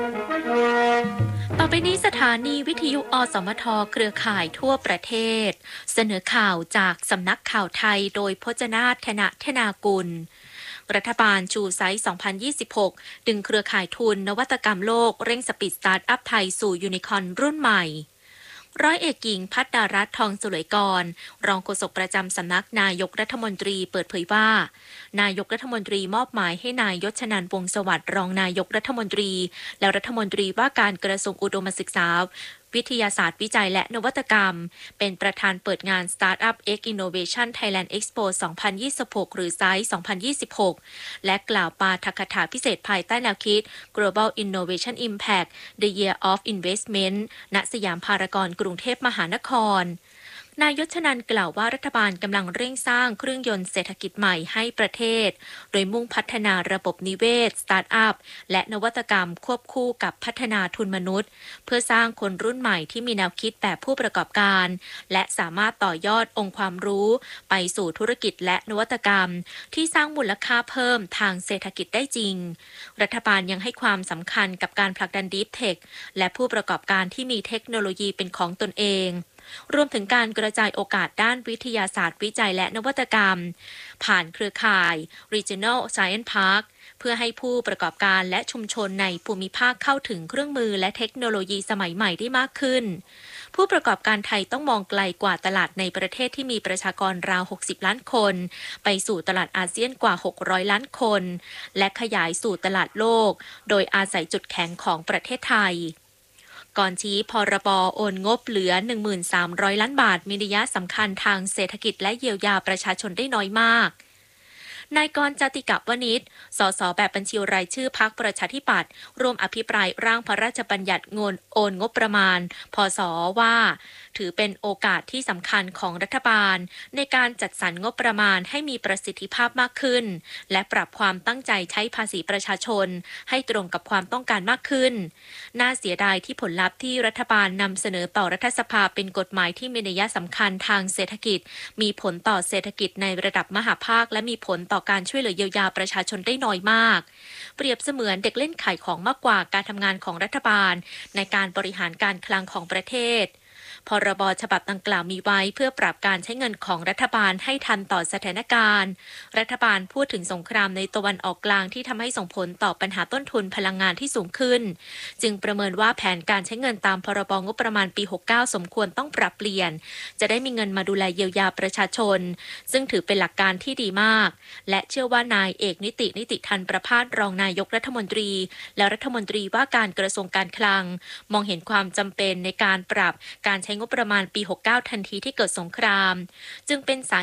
ต่อไปนี้สถานีวิทยุอสมทเครือข่ายทั่วประเทศเสนอข่าวจากสำนักข่าวไทยโดยพจนาถ ธนากุลรัฐบาลชูไซส์2026ดึงเครือข่ายทุนนวัตกรรมโลกเร่งสปีดสตาร์ทอัพไทยสู่ยูนิคอร์นรุ่นใหม่ร้อยเอกหญิงภัทรรัตน์ทองสุลยกรรองโฆษกประจำสำนักนายกรัฐมนตรีเปิดเผยว่านายกรัฐมนตรีมอบหมายให้นายยศชนันท์วงศ์สวัสดิ์รองนายกรัฐมนตรีและรัฐมนตรีว่าการกระทรวงอุดมศึกษาวิทยาศาสตร์วิจัยและนวัตกรรมเป็นประธานเปิดงาน Startup X Innovation Thailand Expo 2026 หรือ SITE 2026 และกล่าวปาฐกถาพิเศษภายใต้แนวคิด Global Innovation Impact The Year of Investment ณ สยามพารากอนกรุงเทพมหานครนายยศชนันท์กล่าวว่ารัฐบาลกำลังเร่งสร้างเครื่องยนต์เศรษฐกิจใหม่ให้ประเทศโดยมุ่งพัฒนาระบบนิเวศสตาร์ทอัพและนวัตกรรมควบคู่กับพัฒนาทุนมนุษย์เพื่อสร้างคนรุ่นใหม่ที่มีแนวคิดแบบผู้ประกอบการและสามารถต่อยอดองค์ความรู้ไปสู่ธุรกิจและนวัตกรรมที่สร้างมูลค่าเพิ่มทางเศรษฐกิจได้จริงรัฐบาลยังให้ความสำคัญกับการผลักดันดีฟเทคและผู้ประกอบการที่มีเทคโนโลยีเป็นของตนเองรวมถึงการกระจายโอกาสด้านวิทยาศาสตร์วิจัยและนวัตกรรมผ่านเครือข่าย Regional Science Park เพื่อให้ผู้ประกอบการและชุมชนในภูมิภาคเข้าถึงเครื่องมือและเทคโนโลยีสมัยใหม่ได้มากขึ้นผู้ประกอบการไทยต้องมองไกลกว่าตลาดในประเทศที่มีประชากรราว60ล้านคนไปสู่ตลาดอาเซียนกว่า600ล้านคนและขยายสู่ตลาดโลกโดยอาศัยจุดแข็งของประเทศไทยก่อนชี้พรบโอนงบเหลือ 13,000 ล้านบาทมีนัยสำคัญทางเศรษฐกิจและเยียวยาประชาชนได้น้อยมากนายกรณ์ จติกวณิช สสแบบบัญชีรายชื่อพรรคประชาธิปัตย์ร่วมอภิปรายร่างพระราชบัญญัติโอนงบประมาณพศว่าถือเป็นโอกาสที่สำคัญของรัฐบาลในการจัดสรรงบประมาณให้มีประสิทธิภาพมากขึ้นและปรับความตั้งใจใช้ภาษีประชาชนให้ตรงกับความต้องการมากขึ้นน่าเสียดายที่ผลลัพธ์ที่รัฐบาลนำเสนอต่อรัฐสภาเป็นกฎหมายที่มีนัยสำคัญทางเศรษฐกิจมีผลต่อเศรษฐกิจในระดับมหภาคและมีผลต่อการช่วยเหลือเยียวยาประชาชนได้น้อยมากเปรียบเสมือนเด็กเล่นขายของมากกว่าการทำงานของรัฐบาลในการบริหารการคลังของประเทศพรบฉบับดังกล่าวมีไว้เพื่อปรับการใช้เงินของรัฐบาลให้ทันต่อสถานการณ์รัฐบาลพูดถึงสงครามในตะวันออกกลางที่ทำให้ส่งผลต่อปัญหาต้นทุนพลังงานที่สูงขึ้นจึงประเมินว่าแผนการใช้เงินตามพรบงบประมาณปี69สมควรต้องปรับเปลี่ยนจะได้มีเงินมาดูแลเยียวยาประชาชนซึ่งถือเป็นหลักการที่ดีมากและเชื่อว่านายเอกนิติทันประภาสรองนายกรัฐมนตรีและรัฐมนตรีว่าการกระทรวงการคลังมองเห็นความจำเป็นในการปรับการใช้งบประมาณปี69ทันทีที่เกิดสงครามจึงเป็นสา